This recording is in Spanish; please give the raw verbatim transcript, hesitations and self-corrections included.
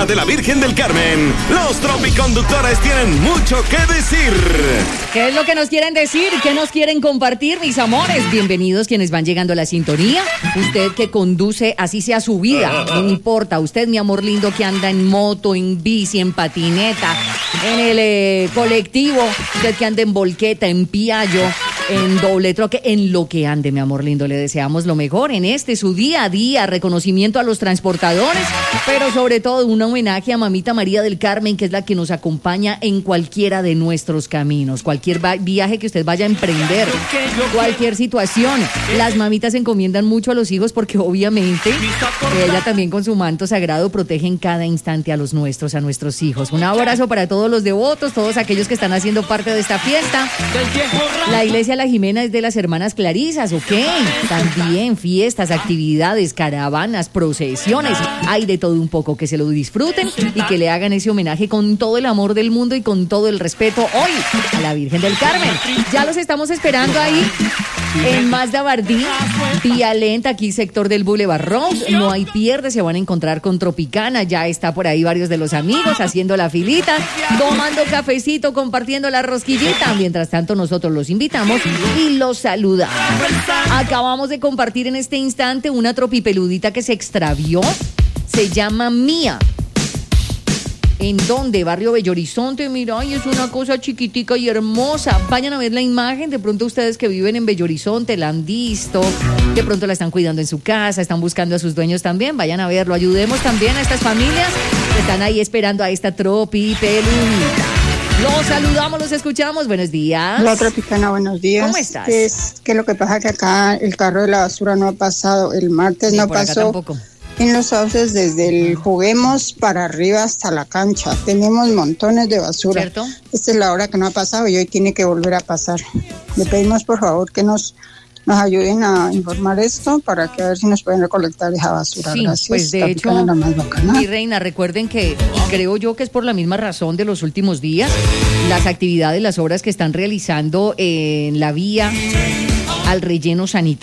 Día de la Virgen del Carmen, los tropiconductores tienen mucho que decir. ¿Qué es lo que nos quieren decir? ¿Qué nos quieren compartir, mis amores? Bienvenidos quienes van llegando a la sintonía. Usted que conduce, así sea su vida, no importa. Usted, mi amor lindo, que anda en moto, en bici, en patineta, en el eh, colectivo. Usted que anda en volqueta, en piallo, en doble troque, en lo que ande, mi amor lindo. Le deseamos lo mejor en este, su día a día. Reconocimiento a los transportadores, pero sobre todo un homenaje a Mamita María del Carmen, que es la que nos acompaña en cualquiera de nuestros caminos, cualquier viaje que usted vaya a emprender, cualquier situación. Las mamitas encomiendan mucho a los hijos porque obviamente ella también con su manto sagrado protege en cada instante a los nuestros, a nuestros hijos. Un abrazo para todos los devotos, todos aquellos que están haciendo parte de esta fiesta. La iglesia La Jimena es de las hermanas Clarisas, ¿ok? También fiestas, actividades, caravanas, procesiones, hay de todo un poco. Que se lo disfruten y que le hagan ese homenaje con todo el amor del mundo y con todo el respeto hoy a la Virgen del Carmen. Ya los estamos esperando ahí en Mazda Bardí, vía lenta, aquí sector del Boulevard Rose. No hay pierde, se van a encontrar con Tropicana. Ya está por ahí varios de los amigos haciendo la filita, tomando cafecito, compartiendo la rosquillita. Mientras tanto, nosotros los invitamos y los saludamos. Acabamos de compartir en este instante una tropipeludita que se extravió. Se llama Mía. ¿En dónde? Barrio Bello Horizonte. Mira, ay, es una cosa chiquitica y hermosa. Vayan a ver la imagen. De pronto ustedes que viven en Bello Horizonte la han visto. De pronto la están cuidando en su casa, están buscando a sus dueños también. Vayan a verlo. Ayudemos también a estas familias que están ahí esperando a esta tropipeludita. Los saludamos, los escuchamos. Buenos días. Hola, Tropicana, buenos días. ¿Cómo estás? Es que lo que pasa es que acá el carro de la basura no ha pasado. El martes Sí, no por acá pasó. tampoco. En los sauces desde el Juguemos para arriba hasta la cancha. Tenemos montones de basura. ¿Cierto? Esta es la hora que no ha pasado y hoy tiene que volver a pasar. Le pedimos por favor que nos, nos ayuden a informar esto para que a ver si nos pueden recolectar esa basura. Sí, Gracias. pues de Tropicana, hecho, la más bacana. mi reina, recuerden que creo yo que es por la misma razón de los últimos días, las actividades, las obras que están realizando en la vía al relleno sanitario.